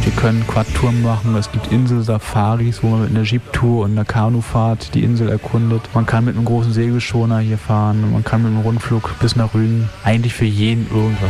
Wir können Quad-Touren machen, es gibt Insel-Safaris, wo man mit einer Jeep-Tour und einer Kanufahrt die Insel erkundet. Man kann mit einem großen Segelschoner hier fahren, man kann mit einem Rundflug bis nach Rügen. Eigentlich für jeden irgendwas